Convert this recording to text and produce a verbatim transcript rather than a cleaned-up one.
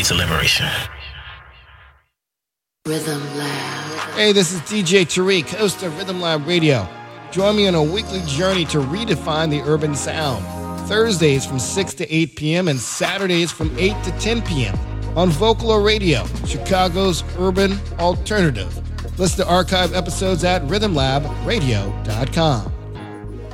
way to liberation. Rhythm Lab. Hey, this is D J Tariq, host of Rhythm Lab Radio. Join me on a weekly journey to redefine the urban sound. Thursdays from six to eight p.m. and Saturdays from eight to ten p.m. on Vocalo Radio, Chicago's urban alternative. Listen to archive episodes at rhythm lab radio dot com.